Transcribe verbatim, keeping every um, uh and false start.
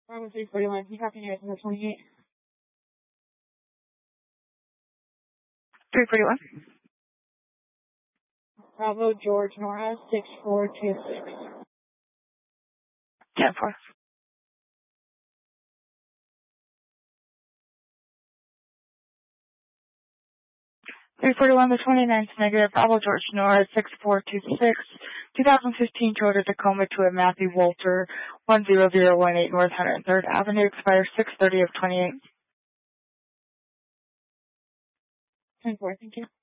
Bravo three forty-one, can you copy unit number twenty-eight? three forty-one. Bravo George Nora, six four two six. ten four. three forty-one, the twenty-ninth negative, Bravo George Nora, six four two six, twenty fifteen Toyota Tacoma to a Matthew Walter, one zero zero one eight North one hundred third Avenue, expires six thirty of twenty-eight. ten four, thank you.